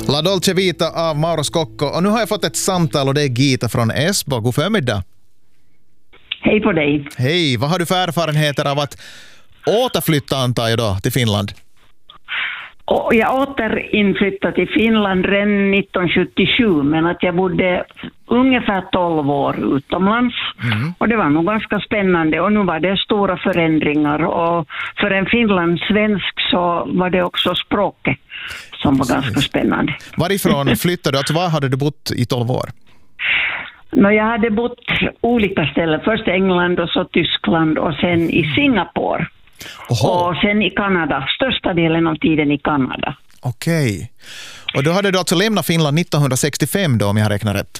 La Dolce Vita av Mauro Scocco. Och nu har jag fått ett samtal och det är Gita från Esbo. God förmiddag. Hej på dig. Hej, vad har du för erfarenheter av att återflytta antar jag då till Finland? Och jag återinflyttade till Finland redan 1977, men att jag bodde ungefär 12 år utomlands. Och det var nog ganska spännande och nu var det stora förändringar och för en finlandssvensk så var det också språket som var ganska spännande. Varifrån flyttade du? Alltså, var hade du bott i 12 år? Jag hade bott olika ställen. Först England och så Tyskland och sen i Singapore. Oho. Och sen i Kanada. Största delen av tiden i Kanada. Okej. Och då hade du alltså lämnat Finland 1965 då om jag räknar rätt?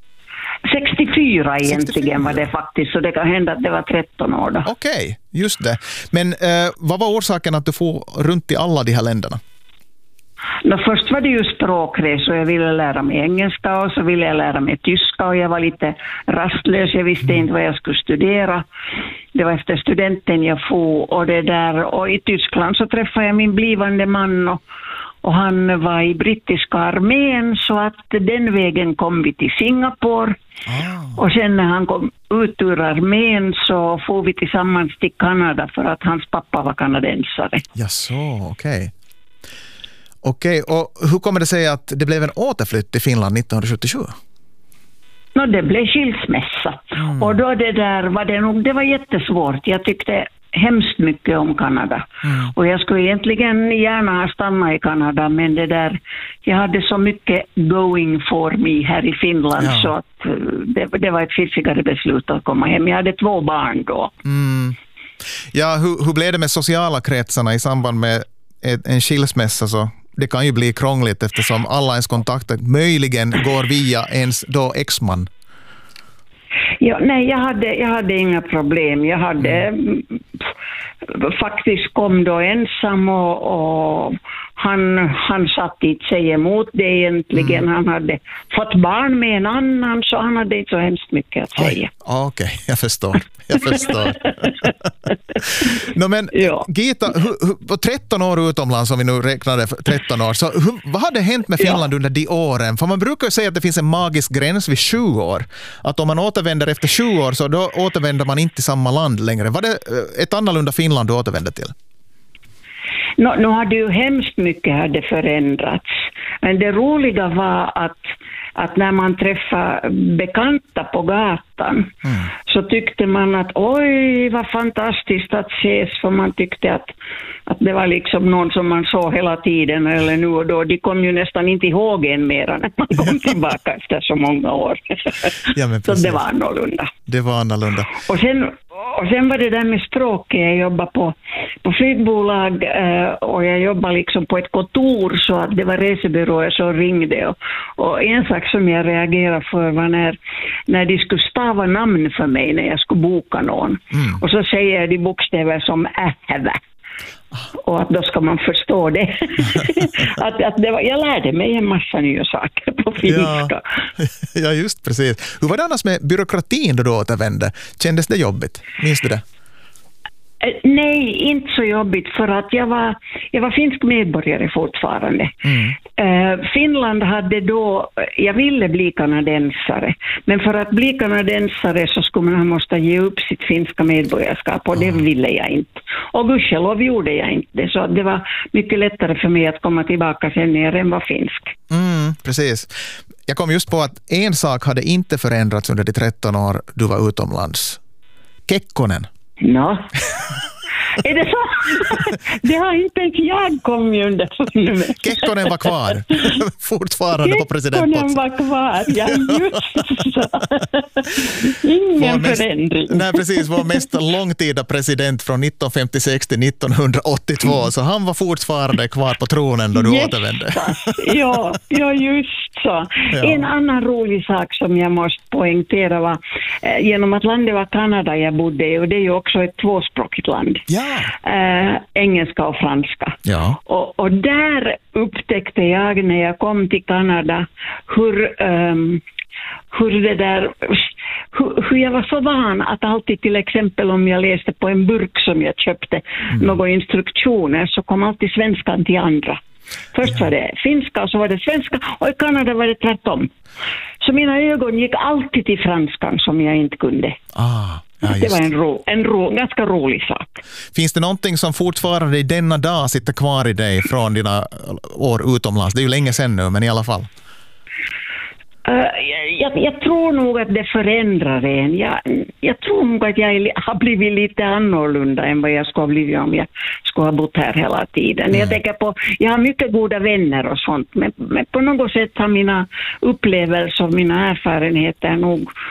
64 egentligen var det faktiskt. Så det kan hända att det var 13 år då. Okej, just det. Men vad var orsaken att du får runt i alla de här länderna? Först var det ju språkresor. Jag ville lära mig engelska och så ville jag lära mig tyska och jag var lite rastlös. Jag visste inte vad jag skulle studera. Det var efter studenten jag for och det där. Och i Tyskland så träffade jag min blivande man och han var i brittiska armén så att den vägen kom vi till Singapore. Och sen när han kom ut ur armén så får vi tillsammans till Kanada för att hans pappa var kanadensare. Ja, så, okej. Okej, och hur kommer det sig att det blev en återflytt till Finland 1977? Det blev skilsmässa. Och då det var jättesvårt. Jag tyckte hemskt mycket om Kanada. Och jag skulle egentligen gärna ha stannat i Kanada, men jag hade så mycket going for me här i Finland så att det var ett fiffigare beslut att komma hem. Jag hade 2 barn då. Ja, hur blev det med sociala kretsarna i samband med en skilsmässa så? Det kan ju bli krångligt eftersom alla ens kontakter möjligen går via ens då exman. Ja, nej, jag hade inga problem. Jag hade faktiskt kom då ensam och han satt inte sig emot det egentligen. Han hade fått barn med en annan så han hade inte så hemskt mycket att säga. Okej, jag förstår. Men Gita, på 13 år utomlands, om vi nu räknade 13 år, så vad hade hänt med Finland under de åren? För man brukar ju säga att det finns en magisk gräns vid 7 år. Att om man återvänder efter 7 år så då återvänder man inte till samma land längre. Var det ett annorlunda Finland du återvände till? Nu hade ju hemskt mycket hade förändrats. Men det roliga var att när man träffade bekanta på gatan så tyckte man att oj vad fantastiskt att ses, för man tyckte att det var liksom någon som man såg hela tiden eller nu och då. De kom ju nästan inte ihåg en mera när man kom tillbaka efter så många år. Ja, men så det var annorlunda. Det var annorlunda. Och sen var det där med språket. Jag jobbade på flygbolag och jag jobbade liksom på ett kontor så att det var resebyråer som ringde. Och en sak som jag reagerade för var när de skulle stava namn för mig när jag skulle boka någon. Och så säger de bokstäver som ähvä. Och att då ska man förstå det. Jag lärde mig en massa nya saker på finska. Ja, just precis. Hur var det annars med byråkratin då du återvände? Kändes det jobbigt? Minns du det? Nej, inte så jobbigt för att jag var finsk medborgare fortfarande. Finland hade då, jag ville bli kanadensare, men för att bli kanadensare så skulle man måste ge upp sitt finska medborgarskap och det ville jag inte. Och gudskelov gjorde jag inte det, så det var mycket lättare för mig att komma tillbaka sen när jag redan var finsk. Precis. Jag kom just på att en sak hade inte förändrats under de 13 år du var utomlands. Kekkonen. No. Är det så? Det har inte jag kommit under. Kekkonen var kvar. Fortfarande på presidentposten. Kekkonen var kvar, ja just så. Ingen förändring. Nej, precis. Vår mest långtida president från 1956 till 1982. Så han var fortfarande kvar på tronen då du återvände. Ja, just så. Ja. En annan rolig sak som jag måste poängtera var genom att landet var Kanada jag bodde i, och det är ju också ett tvåspråkigt land. Ja. Engelska och franska. Ja. Och där upptäckte jag när jag kom till Kanada hur jag var så van att alltid till exempel om jag läste på en burk som jag köpte några instruktioner så kom alltid svenskan till andra. Först var det finska och så var det svenska, och i Kanada var det tvärtom. Så mina ögon gick alltid till franskan som jag inte kunde. Det var en ganska rolig sak. Finns det någonting som fortfarande i denna dag sitter kvar i dig från dina år utomlands? Det är ju länge sedan nu, men i alla fall. Jag tror nog att det förändrar en. Jag tror nog att jag har blivit lite annorlunda än vad jag skulle ha blivit om jag skulle ha bott här hela tiden. Jag tänker på, jag har mycket goda vänner och sånt, men på något sätt har mina upplevelser och mina erfarenheter nog